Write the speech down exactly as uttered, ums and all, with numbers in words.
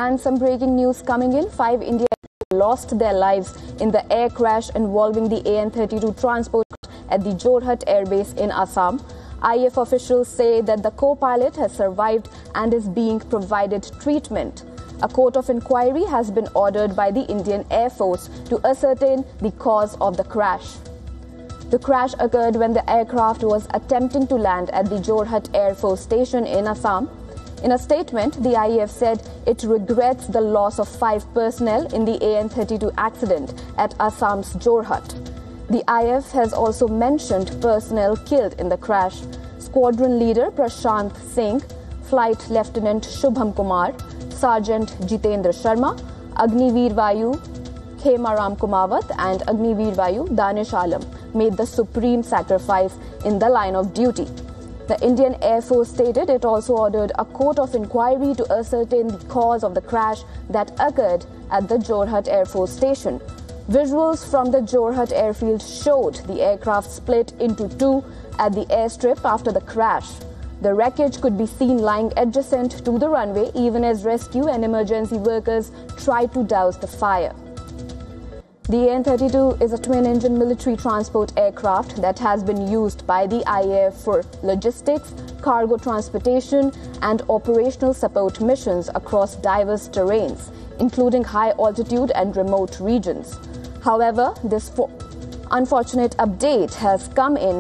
And some breaking news coming in. Five Indian lost their lives in the air crash involving the A N thirty-two transport at the Jorhat airbase in Assam. I A F officials say that the co-pilot has survived and is being provided treatment. A court of inquiry has been ordered by the Indian Air Force to ascertain the cause of the crash. The crash occurred when the aircraft was attempting to land at the Jorhat Air Force Station in Assam. In a statement, the I A F said it regrets the loss of five personnel in the A N thirty-two accident at Assam's Jorhat. The I A F has also mentioned personnel killed in the crash. Squadron leader Prashant Singh, Flight Lieutenant Shubham Kumar, Sergeant Jitendra Sharma, Agniveer Vayu Khemaram Kumawat and Agniveer Vayu Danish Alam made the supreme sacrifice in the line of duty. The Indian Air Force stated it also ordered a court of inquiry to ascertain the cause of the crash that occurred at the Jorhat Air Force Station. Visuals from the Jorhat airfield showed the aircraft split into two at the airstrip after the crash. The wreckage could be seen lying adjacent to the runway even as rescue and emergency workers tried to douse the fire. The A N thirty-two is a twin-engine military transport aircraft that has been used by the I A F for logistics, cargo transportation, and operational support missions across diverse terrains, including high altitude and remote regions. However, this unfortunate update has come in